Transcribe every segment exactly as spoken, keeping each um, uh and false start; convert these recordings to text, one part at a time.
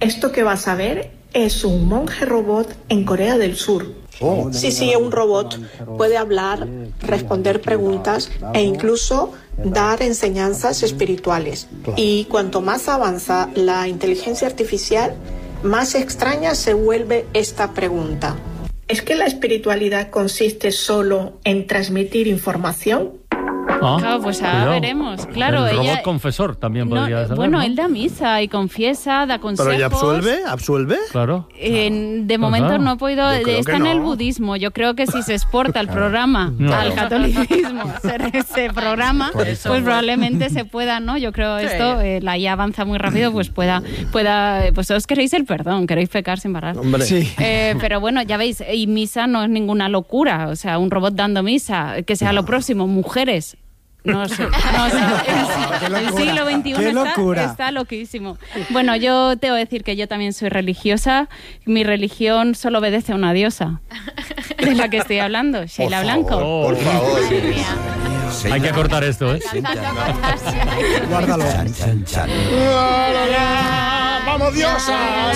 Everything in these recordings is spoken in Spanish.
Esto que vas a ver es un monje robot en Corea del Sur. Oh. Sí, sí, un robot puede hablar, responder preguntas e incluso dar enseñanzas espirituales. Y cuanto más avanza la inteligencia artificial, más extraña se vuelve esta pregunta. ¿Es que la espiritualidad consiste solo en transmitir información? Ah, claro, pues ahora cuidado. veremos. Claro, el robot ella, confesor también podría no, saber, Bueno, ¿no? él da misa y confiesa, da consejos. ¿Pero ella absuelve? ¿Absuelve? Claro. Eh, de momento Ajá. no he podido... Está en no. el budismo. Yo creo que si se exporta el programa no. al catolicismo, hacer ese programa, pues probablemente se pueda, ¿no? Yo creo Sí. esto, eh, la I A avanza muy rápido, pues pueda... pueda pues os queréis el perdón, queréis pecar sin barrar. Hombre. Sí. Eh, pero bueno, ya veis, y misa no es ninguna locura. O sea, un robot dando misa, que sea lo próximo, mujeres... No sé, no sé. El, el siglo veintiuno Qué está, locura. está loquísimo. Bueno, yo tengo que decir que yo también soy religiosa. Mi religión solo obedece a una diosa. De la que estoy hablando, Sheila Blanco. Por favor. Sí. Hay que cortar esto, ¿eh? Guárdalo. Chan, chan. ¡Vamos, diosa!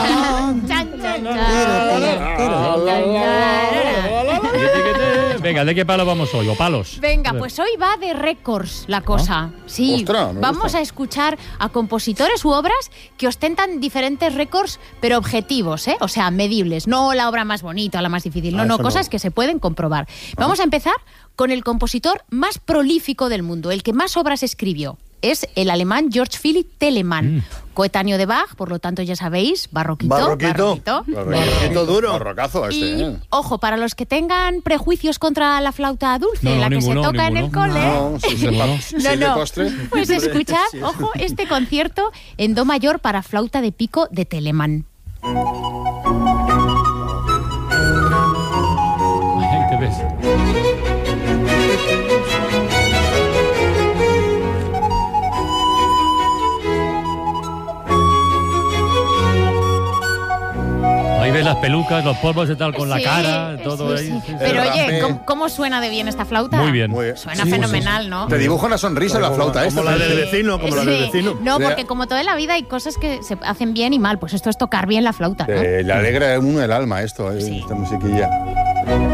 Venga, ¿de qué palo vamos hoy? ¿O palos? Venga, pues hoy va de récords la cosa. Sí, Ostras, me vamos gusta. a escuchar a compositores u obras que ostentan diferentes récords, pero objetivos, ¿eh? O sea, medibles. No la obra más bonita, la más difícil. No, Ah, no, eso no. cosas que se pueden comprobar. Vamos a empezar con el compositor más prolífico del mundo, el que más obras escribió. Es el alemán Georg Philipp Telemann, Mm. coetáneo de Bach, por lo tanto ya sabéis, barroquito. Barroquito. barroquito. Barroquito duro. Barrocazo este, Y, ¿eh? ojo, para los que tengan prejuicios contra la flauta dulce, No, no, la que ninguno, se toca en el ninguno. cole... No, si se pa- si No, es de no. postre. Pues escuchad, ojo, este concierto en do mayor para flauta de pico de Telemann. Ahí te ves. Ahí ves las pelucas, los polvos y tal con la Sí, cara, todo sí, ahí. sí. Sí, sí. Pero El oye, rapé. ¿cómo, cómo suena de bien esta flauta? Muy bien. Muy bien. Suena Sí, fenomenal, ¿no? Te dibuja una sonrisa la flauta esta. Como la del vecino, como la del Sí. vecino. No, Mira. porque como toda la vida hay cosas que se hacen bien y mal. Pues esto es tocar bien la flauta, ¿no? Eh, le alegra a uno el alma esto, eh, Sí. esta musiquilla.